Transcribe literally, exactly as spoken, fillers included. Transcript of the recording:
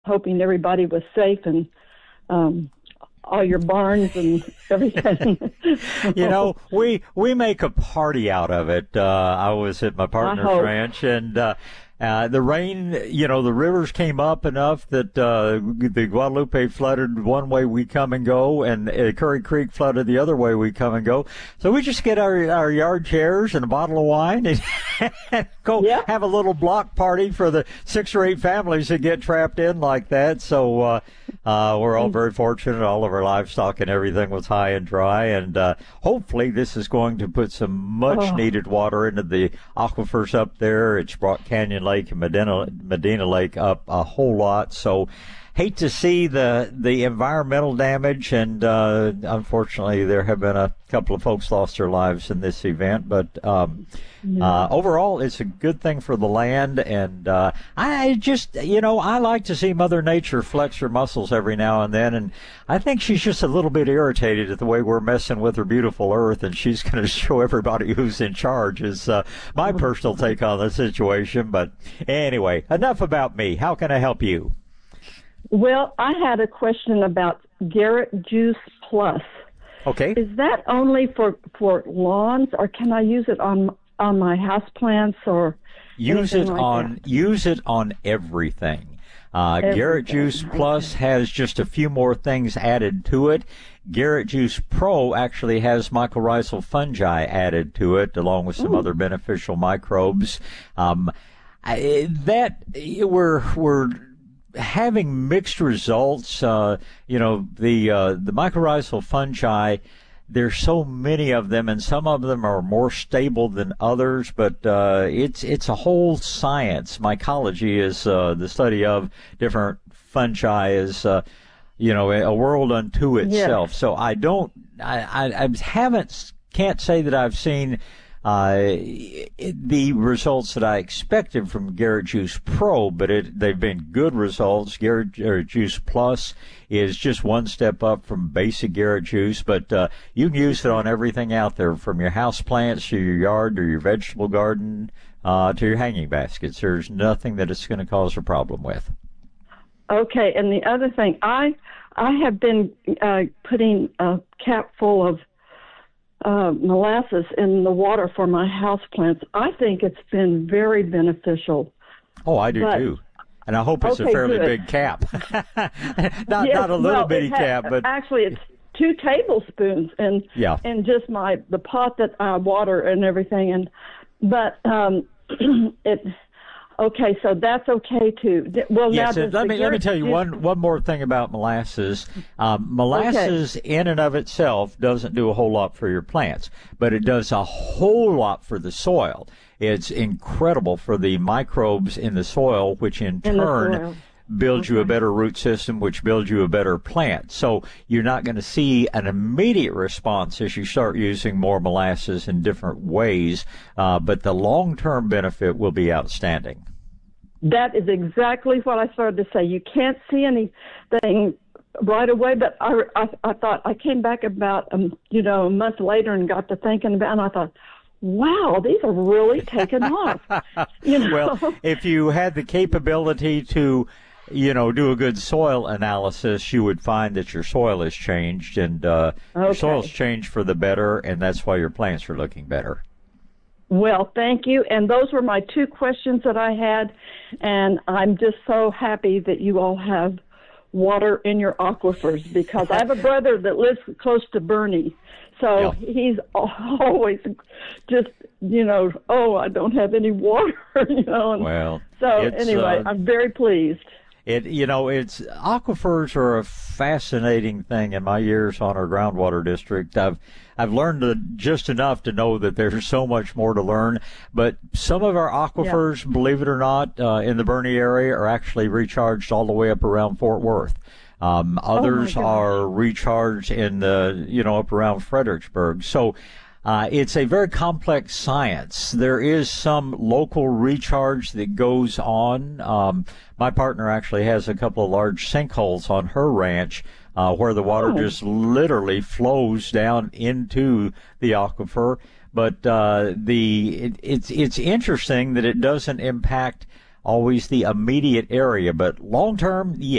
hoping everybody was safe and um, all your barns and everything. You know, we we make a party out of it. Uh, I was at my partner's ranch, and uh, uh, the rain, you know, the rivers came up enough that uh, the Guadalupe flooded one way we come and go, and uh, Curry Creek flooded the other way we come and go. So we just get our our yard chairs and a bottle of wine and, and go yeah. have a little block party for the six or eight families that get trapped in like that. So uh, uh, we're all very fortunate. All of our livestock and everything was high and dry, and uh, hopefully this is going to put some much-needed oh. water into the aquifers up there. It's brought Canyon Lake and Medina, Medina Lake up a whole lot. So hate to see the the environmental damage, and uh, unfortunately there have been a couple of folks lost their lives in this event, but um, yeah. uh, overall it's a good thing for the land. And uh, I just, you know, I like to see Mother Nature flex her muscles every now and then, and I think she's just a little bit irritated at the way we're messing with her beautiful earth, and she's going to show everybody who's in charge is uh, my personal take on the situation. But anyway, enough about me. How can I help you? Well, I had a question about Garrett Juice Plus. Okay. Is that only for, for lawns, or can I use it on on my houseplants or use it like on that? Use it on everything. Uh, everything. Garrett Juice Plus okay. has just a few more things added to it. Garrett Juice Pro actually has mycorrhizal fungi added to it, along with some Ooh. other beneficial microbes. Um, I, that we're we're. having mixed results. Uh, you know, the uh, the mycorrhizal fungi, there's so many of them, and some of them are more stable than others, but uh, it's it's a whole science. Mycology is uh, the study of different fungi, is uh, you know, a world unto itself. Yes. So I don't, I, I, I haven't, can't say that I've seen Uh, it, the results that I expected from Garrett Juice Pro, but it, they've been good results. Garrett, Garrett Juice Plus is just one step up from basic Garrett Juice, but uh, you can use it on everything out there, from your house plants to your yard or your vegetable garden uh, to your hanging baskets. There's nothing that it's going to cause a problem with. Okay, and the other thing, I I have been uh, putting a cap full of Uh, molasses in the water for my houseplants. I think it's been very beneficial. Oh, I do but, too. And I hope it's okay, a fairly good. big cap. not yes, not a little well, bitty ha- cap, but actually it's two tablespoons and yeah. and just my the pot that I water and everything. And but um, it. Okay, so that's okay too. Well, yes, now and let me let me tell you one one more thing about molasses. Um, molasses okay. in and of itself doesn't do a whole lot for your plants, but it does a whole lot for the soil. It's incredible for the microbes in the soil, which in, in turn builds okay. you a better root system, which builds you a better plant. So you're not going to see an immediate response as you start using more molasses in different ways, uh, but the long-term benefit will be outstanding. That is exactly what I started to say. You can't see anything right away, but I, I, I thought, I came back about, um, you know, a month later and got to thinking about it, and I thought, wow, these are really taking off. You know? Well, if you had the capability to, you know, do a good soil analysis, you would find that your soil has changed, and uh, okay. your soil's changed for the better, and that's why your plants are looking better. Well, thank you. And those were my two questions that I had. And I'm just so happy that you all have water in your aquifers, because I have a brother that lives close to Bernie. So yeah. he's always just, you know, oh, I don't have any water, you know. And well, so anyway, uh, I'm very pleased. It, you know, it's aquifers are a fascinating thing. In my years on our groundwater district, I've I've learned to, just enough to know that there's so much more to learn. But some of our aquifers, yeah. believe it or not, uh, in the Bernie area are actually recharged all the way up around Fort Worth. Um, others oh are recharged in the, you know, up around Fredericksburg. So Uh, it's a very complex science. There is some local recharge that goes on. Um, my partner actually has a couple of large sinkholes on her ranch uh, where the water oh. just literally flows down into the aquifer. But uh, the it, it's it's interesting that it doesn't impact always the immediate area, but long term, yeah.